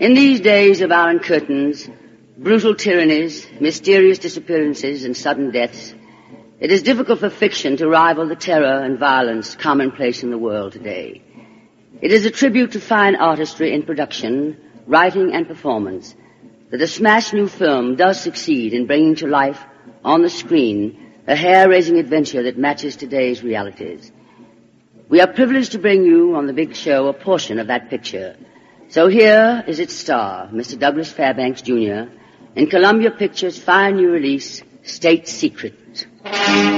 In these days of iron curtains, brutal tyrannies, mysterious disappearances, and sudden deaths, it is difficult for fiction to rival the terror and violence commonplace in the world today. It is a tribute to fine artistry in production, writing, and performance that a smash new film does succeed in bringing to life on the screen a hair-raising adventure that matches today's realities. We are privileged to bring you on the big show a portion of that picture. So here is its star, Mr. Douglas Fairbanks, Jr., in Columbia Pictures' fine new release, State Secret.